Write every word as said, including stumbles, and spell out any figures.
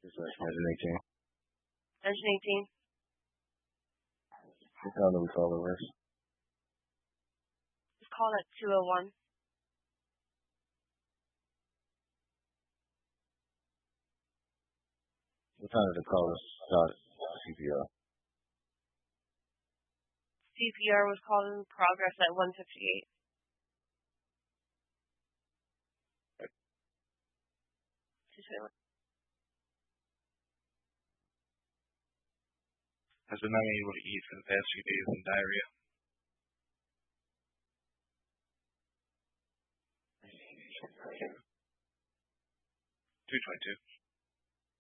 Engine eighteen. Engine eighteen. What time do we call the rest? Just call it two oh one. What time did the call us start C P R? C P R was called in progress at one fifty-eight. Has been not able to eat for the past few days and diarrhea. two twenty-two.